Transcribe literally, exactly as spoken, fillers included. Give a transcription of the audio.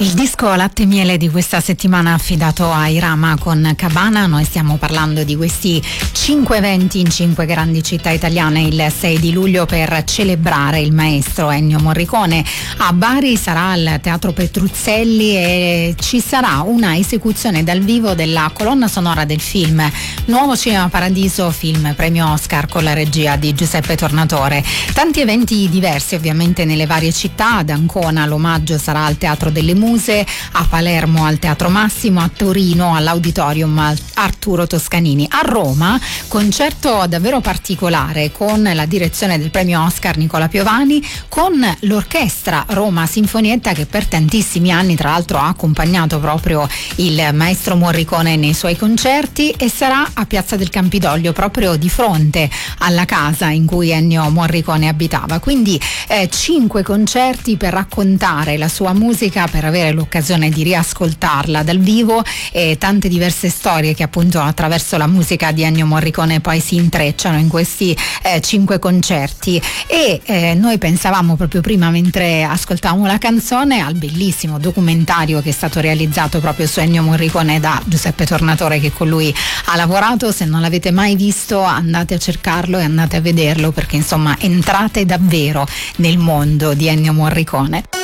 Il disco Latte e Miele di questa settimana affidato a Irama con Cabana. Noi stiamo parlando di questi cinque eventi in cinque grandi città italiane il sei di luglio per celebrare il maestro Ennio Morricone. A Bari sarà al Teatro Petruzzelli e ci sarà una esecuzione dal vivo della colonna sonora del film Nuovo Cinema Paradiso, film premio Oscar con la regia di Giuseppe Tornatore. Tanti eventi diversi ovviamente nelle varie città. Ad Ancona l'omaggio sarà al Teatro delle Muse, a Palermo al Teatro Massimo, a Torino all'Auditorium Arturo Toscanini. A Roma concerto davvero particolare con la direzione del premio Oscar Nicola Piovani, con l'orchestra Roma Sinfonietta che per tantissimi anni tra l'altro ha accompagnato proprio il maestro Morricone nei suoi concerti, e sarà a Piazza del Campidoglio, proprio di fronte alla casa in cui Ennio Morricone abitava. Quindi eh, cinque concerti per raccontare la sua musica, per avere l'occasione di riascoltarla dal vivo, e tante diverse storie che appunto attraverso la musica di Ennio Morricone poi si intrecciano in questi eh, cinque concerti. E eh, noi pensavamo proprio prima, mentre ascoltavamo la canzone, al bellissimo documentario che è stato realizzato proprio su Ennio Morricone da Giuseppe Tornatore, che con lui ha lavorato. Se non l'avete mai visto, andate a cercarlo e andate a vederlo, perché insomma entrate davvero nel mondo di Ennio Morricone.